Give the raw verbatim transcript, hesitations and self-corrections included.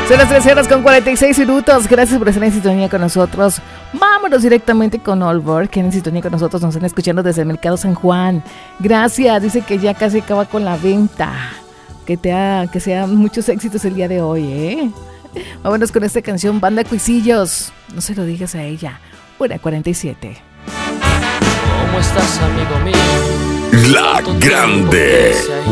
Son las trece horas con cuarenta y seis minutos. Gracias por estar en sintonía con nosotros. Vámonos directamente con Olver, que en sintonía con nosotros nos están escuchando desde el Mercado San Juan. Gracias, dice que ya casi acaba con la venta. Que te ha, que sean muchos éxitos el día de hoy, ¿eh? Vámonos con esta canción, Banda Cuisillos. No se lo digas a ella. Hora cuarenta y siete. ¿Cómo estás, amigo mío? La Grande.